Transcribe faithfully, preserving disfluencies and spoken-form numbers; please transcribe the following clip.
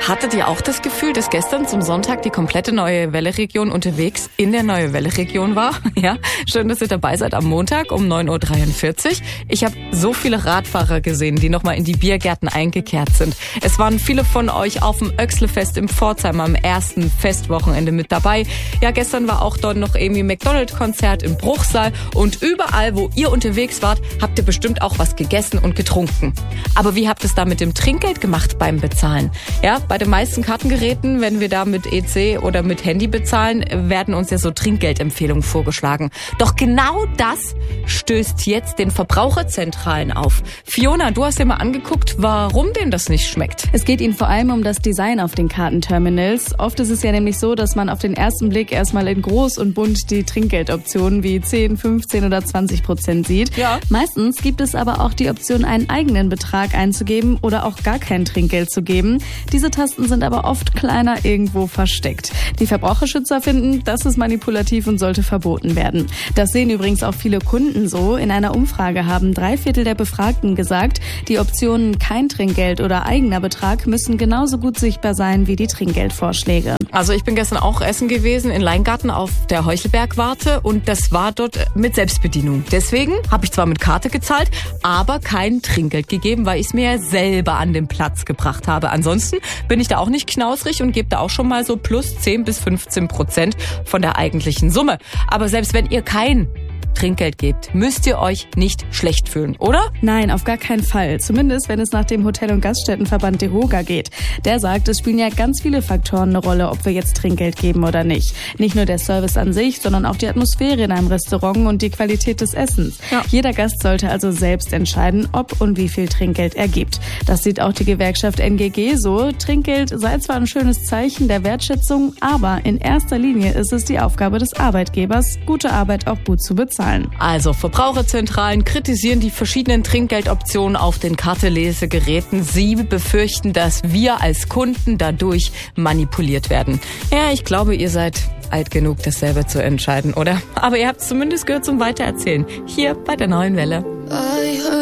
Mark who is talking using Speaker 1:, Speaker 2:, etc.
Speaker 1: Hattet ihr auch das Gefühl, dass gestern zum Sonntag die komplette Neue Welle-Region unterwegs in der Neue Welle-Region war? Ja, schön, dass ihr dabei seid am Montag um neun Uhr dreiundvierzig. Ich habe so viele Radfahrer gesehen, die nochmal in die Biergärten eingekehrt sind. Es waren viele von euch auf dem Oechsle-Fest im Pforzheim am ersten Festwochenende mit dabei. Ja, gestern war auch dort noch irgendwie McDonald's-Konzert im Bruchsal. Und überall, wo ihr unterwegs wart, habt ihr bestimmt auch was gegessen und getrunken. Aber wie habt ihr es da mit dem Trinkgeld gemacht beim Bezahlen? Ja, bei den meisten Kartengeräten, wenn wir da mit E C oder mit Handy bezahlen, werden uns ja so Trinkgeldempfehlungen vorgeschlagen. Doch genau das stößt jetzt den Verbraucherzentralen auf. Fiona, du hast dir mal angeguckt, warum denen das nicht schmeckt.
Speaker 2: Es geht ihnen vor allem um das Design auf den Kartenterminals. Oft ist es ja nämlich so, dass man auf den ersten Blick erstmal in groß und bunt die Trinkgeldoptionen wie zehn, fünfzehn oder zwanzig Prozent sieht.
Speaker 1: Ja.
Speaker 2: Meistens gibt es aber auch die Option, einen eigenen Betrag einzugeben oder auch gar kein Trinkgeld zu geben. Diese Tasten sind aber oft kleiner irgendwo versteckt. Die Verbraucherschützer finden, das ist manipulativ und sollte verboten werden. Das sehen übrigens auch viele Kunden so. In einer Umfrage haben drei Viertel der Befragten gesagt, die Optionen kein Trinkgeld oder eigener Betrag müssen genauso gut sichtbar sein wie die Trinkgeldvorschläge.
Speaker 1: Also ich bin gestern auch essen gewesen in Leingarten auf der Heuchelberg-Warte und das war dort mit Selbstbedienung. Deswegen habe ich zwar mit Karte gezahlt, aber kein Trinkgeld gegeben, weil ich es mir selber an den Platz gebracht habe. Ansonsten bin ich da auch nicht knausrig und gebe da auch schon mal so plus zehn bis fünfzehn Prozent von der eigentlichen Summe. Aber selbst wenn ihr kein Trinkgeld gebt, müsst ihr euch nicht schlecht fühlen, oder?
Speaker 2: Nein, auf gar keinen Fall. Zumindest, wenn es nach dem Hotel- und Gaststättenverband DEHOGA geht. Der sagt, es spielen ja ganz viele Faktoren eine Rolle, ob wir jetzt Trinkgeld geben oder nicht. Nicht nur der Service an sich, sondern auch die Atmosphäre in einem Restaurant und die Qualität des Essens.
Speaker 1: Ja.
Speaker 2: Jeder Gast sollte also selbst entscheiden, ob und wie viel Trinkgeld er gibt. Das sieht auch die Gewerkschaft N G G so. Trinkgeld sei zwar ein schönes Zeichen der Wertschätzung, aber in erster Linie ist es die Aufgabe des Arbeitgebers, gute Arbeit auch gut zu bezahlen.
Speaker 1: Also Verbraucherzentralen kritisieren die verschiedenen Trinkgeldoptionen auf den Kartelesegeräten. Sie befürchten, dass wir als Kunden dadurch manipuliert werden. Ja, ich glaube, ihr seid alt genug, das selber zu entscheiden, oder? Aber ihr habt es zumindest gehört zum Weitererzählen. Hier bei der Neuen Welle.